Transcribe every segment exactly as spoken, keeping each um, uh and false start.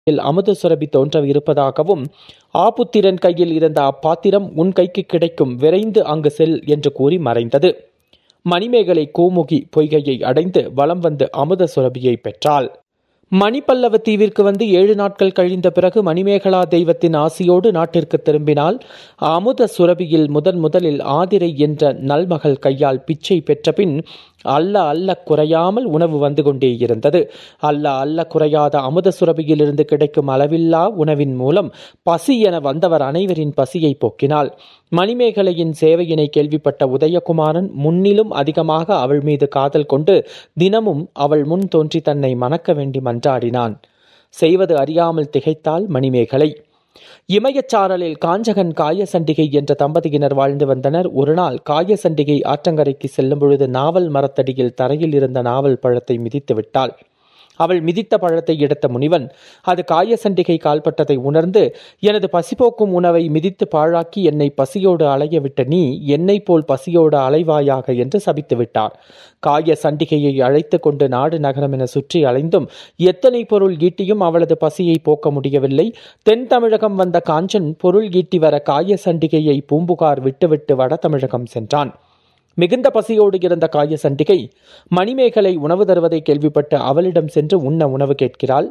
அமுத சுரபி தோன்ற இருப்பதாகவும், ஆபுத்திரன் கையில் இருந்த அப்பாத்திரம் உன் கைக்கு கிடைக்கும், விரைந்து அங்கு செல் என்று கூறி மறைந்தது. மணிமேகலை கோமுகி பொய்கையை அடைந்து வலம் வந்து அமுத சுரபியை பெற்றாள். மணிப்பல்லவ தீவிற்கு வந்து ஏழு நாட்கள் கழிந்த பிறகு மணிமேகலா தெய்வத்தின் ஆசியோடு நாட்டிற்கு திரும்பினாள். அமுத சுரபியில் முதன் முதலில் ஆதிரை என்ற நல்மகள் கையால் பிச்சை பெற்ற பின் அல்ல அல்ல குறையாமல் உணவு வந்து கொண்டே இருந்தது. அல்ல அல்ல குறையாத அமுத சுரபியிலிருந்து கிடைக்கும் அளவில்லா உணவின் மூலம் பசி என வந்தவர் அனைவரின் பசியை போக்கினாள். மணிமேகலையின் சேவையினை கேள்விப்பட்ட உதயகுமாரன் முன்னிலும் அதிகமாக அவள் மீது காதல் கொண்டு தினமும் அவள் முன் தோன்றி தன்னை மணக்க வேண்டி மன்றாடினான். செய்வது அறியாமல் திகைத்தாள் மணிமேகலை. இமயச்சாரலில் காஞ்சகன் காயசண்டிகை என்ற தம்பதியினர் வாழ்ந்து வந்தனர். ஒரு நாள் காயசண்டிகை ஆற்றங்கரைக்கு செல்லும் பொழுது நாவல் மரத்தடியில் தரையில் இருந்த நாவல் பழத்தை மிதித்து விட்டாள். அவள் மிதித்த பழத்தை எடுத்த முனிவன் அது காயசண்டிகை கால்பட்டதை உணர்ந்து, எனது பசிபோக்கும் உணவை மிதித்து பாழாக்கி என்னை பசியோடு அலைய விட்ட நீ என்னை போல் பசியோடு அலைவாயாக என்று சபித்து விட்டார். காய சண்டிகையை அழைத்து கொண்டு நாடு நகரம் என சுற்றி அலைந்தும் எத்தனை பொருள் ஈட்டியும் அவளது பசியை போக்க முடியவில்லை. தென் தமிழகம் வந்த காஞ்சன் பொருள் ஈட்டி வர காய சண்டிகையை பூம்புகார் விட்டுவிட்டு வட தமிழகம் சென்றான். மிகுந்த பசியோடு இருந்த காய சண்டிகை மணிமேகலை உணவு தருவதை கேள்விப்பட்டு அவளிடம் சென்று உண்ண உணவு கேட்கிறாள்.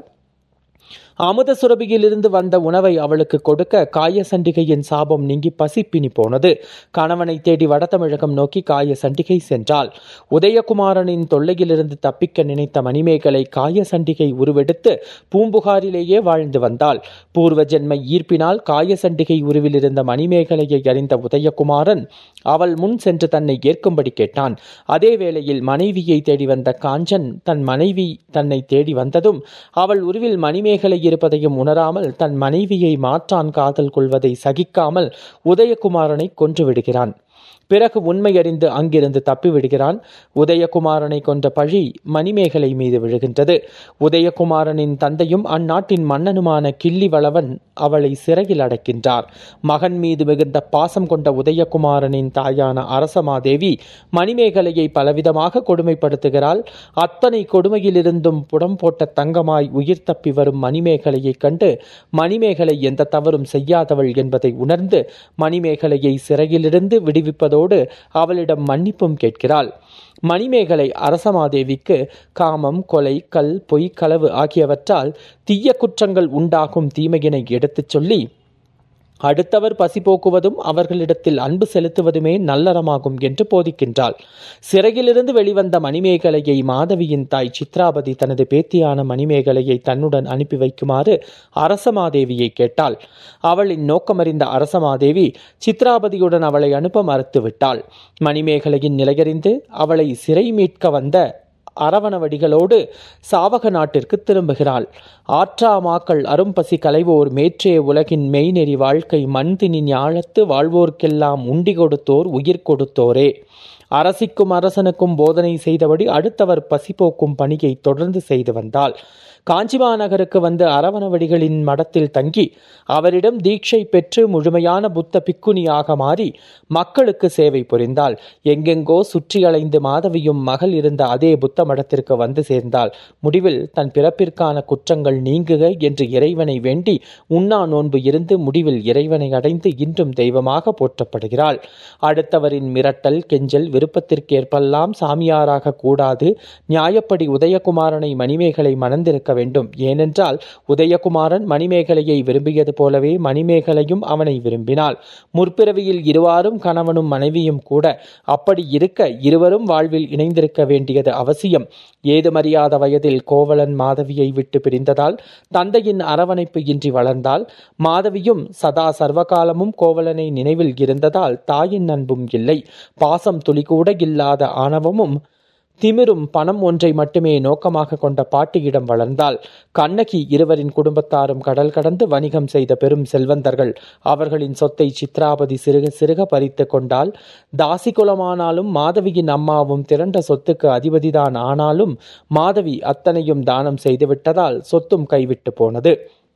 அமுத சுரபியிலிருந்து வந்த உணவை அவளுக்கு கொடுக்க காய சண்டிகையின் சாபம் நீங்கி பசிப்பினி போனது. கணவனை தேடி வட தமிழகம் நோக்கி காய சண்டிகை சென்றாள். உதயகுமாரனின் தொல்லையிலிருந்து தப்பிக்க நினைத்த மணிமேகலை காய சண்டிகை உருவெடுத்து பூம்புகாரிலேயே வாழ்ந்து வந்தாள். பூர்வ ஜென்ம ஈர்ப்பினால் காய சண்டிகை உருவில் இருந்த மணிமேகலையை அறிந்த உதயகுமாரன் அவள் முன் சென்று தன்னை ஏற்கும்படி கேட்டான். அதே வேளையில் மனைவியை தேடி வந்த காஞ்சன் தன் மனைவி தன்னை தேடி வந்ததும் அவள் உருவில் மணிமேகலை இருப்பதையும் உணராமல் தன் மனைவியை மாற்றான் காதல் கொள்வதை சகிக்காமல் உதயகுமாரனை கொன்று விடுகிறான். பிறகு உண்மை அறிந்து அங்கிருந்து தப்பிவிடுகிறான். உதயகுமாரனை கொன்ற பழி மணிமேகலை மீது விழுகின்றது. உதயகுமாரனின் தந்தையும் அந்நாட்டின் மன்னனுமான கிள்ளிவளவன் அவளை சிறையில் அடைக்கின்றார். மகன் மீது மிகுந்த பாசம் கொண்ட உதயகுமாரனின் தாயான அரசமாதேவி மணிமேகலையை பலவிதமாக கொடுமைப்படுத்துகிறாள். அத்தனை கொடுமையிலிருந்தும் புடம் போட்ட தங்கமாய் உயிர் தப்பி வரும் மணிமேகலையை கண்டு மணிமேகலை எந்த தவறும் செய்யாதவள் என்பதை உணர்ந்து மணிமேகலையை சிறையிலிருந்து விடுவிப்பதோடு அவளிடம் மன்னிப்பும் கேட்கிறாள். மணிமேகலை அரசமாதேவிக்கு காமம், கொலை, கல், பொய், களவு ஆகியவற்றால் தீய குற்றங்கள் உண்டாகும் தீமையினை எடுத்துச் சொல்லி அடுத்தவர் பசி போக்குவதும் அவர்களிடத்தில் அன்பு செலுத்துவதுமே நல்லறமாகும் என்று போதிக்கின்றாள். சிறையிலிருந்து வெளிவந்த மணிமேகலையை மாதவியின் தாய் சித்ராபதி தனது பேத்தியான மணிமேகலையை தன்னுடன் அனுப்பி வைக்குமாறு அரசமாதேவியை கேட்டாள். அவளின் நோக்கமறிந்த அரசமாதேவி சித்ராபதியுடன் அவளை அனுப்ப மறுத்துவிட்டாள். மணிமேகலையின் நிலையறிந்து அவளை சிறை மீட்க வந்த அரவணவடிகளோடு சாவக நாட்டிற்கு திரும்புகிறாள். ஆற்றாமாக்கள் அரும்பசி களைவோர் மேற்றே உலகின் மெய்நெறி வாழ்க்கை மண்தினின் ஆழத்து வாழ்வோர்க்கெல்லாம் உண்டி கொடுத்தோர் உயிர் கொடுத்தோரே. அரசிக்கும் அரசனுக்கும் போதனை செய்தபடி அடுத்தவர் பசி போக்கும் பணியை தொடர்ந்து செய்து வந்தாள். காஞ்சிமா நகருக்கு வந்து அரவணவடிகளின் மடத்தில் தங்கி அவரிடம் தீட்சை பெற்று முழுமையான புத்த பிக்குனியாக மாறி மக்களுக்கு சேவை புரிந்தாள். எங்கெங்கோ சுற்றி அலைந்து மாதவியும் மகள் இருந்த அதே புத்த மடத்திற்கு வந்து சேர்ந்தாள். முடிவில் தன் பிறப்பிற்கான குற்றங்கள் நீங்குக என்று இறைவனை வேண்டி உண்ணா நோன்பு இருந்து முடிவில் இறைவனை அடைந்து இன்றும் தெய்வமாக போற்றப்படுகிறாள். அடுத்தவரின் மிரட்டல், கெஞ்சல், விருப்பத்திற்கேற்பெல்லாம் சாமியாராக கூடாது. நியாயப்படி உதயகுமாரனை மணிமேகலை மணந்திருக்க வேண்டும். ஏனென்றால் உதயகுமாரன் மணிமேகலையை விரும்பியது போலவே மணிமேகலையும் அவனை விரும்பினாள். முற்பிறவியில் இருவாரும் கணவனும் மனைவியும் கூட. அப்படி இருக்க இருவரும் வாழ்வில் இணைந்திருக்க வேண்டியது அவசியம். ஏதுமறியாத வயதில் கோவலன் மாதவியை விட்டு பிரிந்ததால் தந்தையின் அரவணைப்பு இன்றி வளர்ந்தாள். மாதவியும் சதா சர்வகாலமும் கோவலனை நினைவில் இருந்ததால் தாயின் அன்பும் இல்லை. பாசம் துளி கூட இல்லாத ஆணவமும் திமிரும் பணம் ஒன்றை மட்டுமே நோக்கமாக கொண்ட பாட்டியிடம் வளர்ந்தாள். கண்ணகி இருவரின் குடும்பத்தாரும் கடல் கடந்து வணிகம் செய்த பெரும் செல்வந்தர்கள். அவர்களின் சொத்தை சித்ராபதி சிறுக சிறுக பறித்து கொண்டாள். தாசி குலமானாலும் மாதவியின் அம்மாவும் திரண்ட சொத்துக்கு அதிபதிதான். ஆனாலும் மாதவி அத்தனையும் தானம் செய்து விட்டதால் சொத்தும் கைவிட்டு போனது.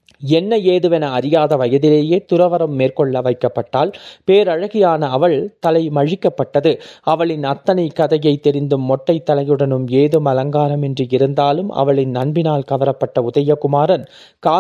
என்ன ஏதுவென அறியாத வயதிலேயே துறவறம் மேற்கொள்ள வைக்கப்பட்டால் பேரழகியான அவள் தலை மழிக்கப்பட்டது. அவளின் அத்தனை கதையை தெரிந்தும் மொட்டை தலையுடனும் ஏதும் அலங்காரமின்றி இருந்தாலும் அவளின் அன்பினால் கவரப்பட்ட உதயகுமாரன்